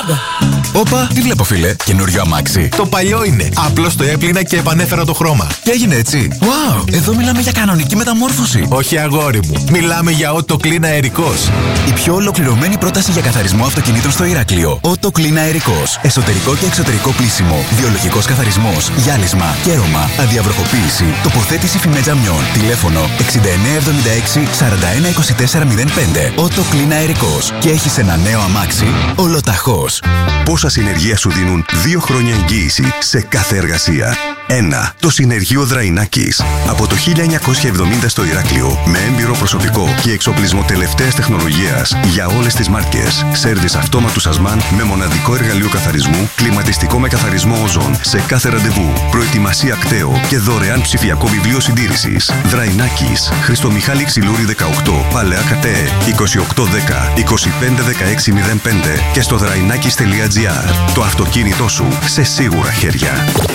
Όπα, τι βλέπω φίλε, καινούριο αμάξι. Το παλιό είναι. Απλώς το έπλυνα και επανέφερα το χρώμα. Και έγινε έτσι. Wow, εδώ μιλάμε για κανονική μεταμόρφωση. Όχι αγόρι μου, μιλάμε για Autoclean αερικός. Η πιο ολοκληρωμένη πρόταση για καθαρισμό αυτοκινήτων στο Ηράκλειο. Autoclean αερικός. Εσωτερικό και εξωτερικό πλύσιμο. Βιολογικός καθαρισμός. Γυάλισμα. Κέρωμα. Αδιαβροχοποίηση. Τοποθέτηση φημέ τζαμιών. Τηλέφωνο 6976 412405. Autoclean αερικός. Και έχεις ένα νέο αμάξι ολοταχώς. Πόσα συνεργεία σου δίνουν 2 χρόνια εγγύηση σε κάθε εργασία. 1. Το Συνεργείο Δραϊνάκης. Από το 1970 στο Ηράκλειο, με έμπειρο προσωπικό και εξοπλισμό τελευταίας τεχνολογίας για όλες τις μάρκες. Σέρβις αυτόματου σασμάν με μοναδικό εργαλείο καθαρισμού, κλιματιστικό με καθαρισμό οζόν σε κάθε ραντεβού, προετοιμασία κταίο και δωρεάν ψηφιακό βιβλίο συντήρησης. Δραϊνάκης. Χριστομιχάλη Ξυλούρη 18, Παλαιά Κατέ, 2810 251605 και στο δραϊνάκης.gr. Το αυτοκίνητό σου σε σίγουρα χέρια.